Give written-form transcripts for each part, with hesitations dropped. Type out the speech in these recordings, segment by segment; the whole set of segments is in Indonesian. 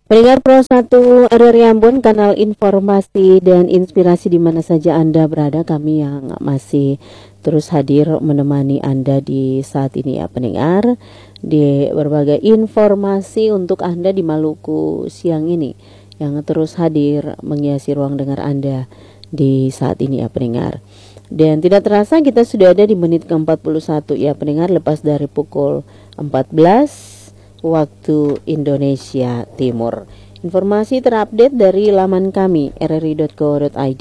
Pendengar Pro 1 RRI Ambon, kanal informasi dan inspirasi di mana saja Anda berada, kami yang masih terus hadir menemani Anda di saat ini ya pendengar, di berbagai informasi untuk Anda di Maluku siang ini yang terus hadir menghiasi ruang dengar Anda di saat ini ya pendengar. Dan tidak terasa kita sudah ada di menit ke-41 ya pendengar, lepas dari pukul 14 waktu Indonesia Timur. Informasi terupdate dari laman kami rri.co.id.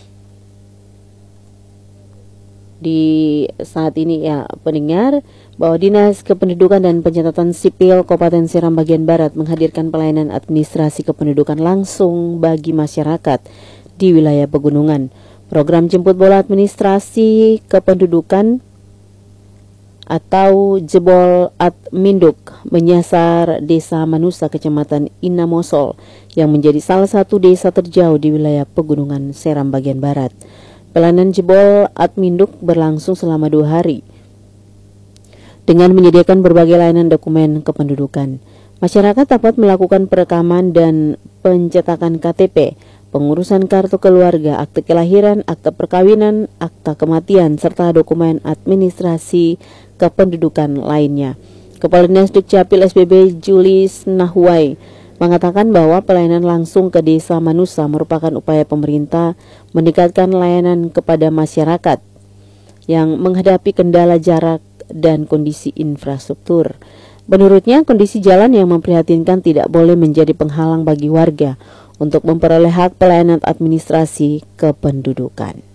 Di saat ini ya pendengar, bahwa Dinas Kependudukan dan Pencatatan Sipil Kabupaten Seram bagian Barat menghadirkan pelayanan administrasi kependudukan langsung bagi masyarakat di wilayah pegunungan. Program jemput bola administrasi kependudukan atau jebol Adminduk menyasar Desa Manusa, Kecamatan Inamosol yang menjadi salah satu desa terjauh di wilayah pegunungan Seram bagian Barat. Pelayanan jebol Adminduk berlangsung selama 2 hari dengan menyediakan berbagai layanan dokumen kependudukan. Masyarakat dapat melakukan perekaman dan pencetakan KTP, pengurusan kartu keluarga, akte kelahiran, akte perkawinan, akta kematian, serta dokumen administrasi kependudukan lainnya. Kepala Dinas Dukcapil SPB Julis Nahwai mengatakan bahwa pelayanan langsung ke Desa Manusa merupakan upaya pemerintah meningkatkan layanan kepada masyarakat yang menghadapi kendala jarak dan kondisi infrastruktur. Menurutnya, kondisi jalan yang memprihatinkan tidak boleh menjadi penghalang bagi warga untuk memperoleh hak pelayanan administrasi kependudukan.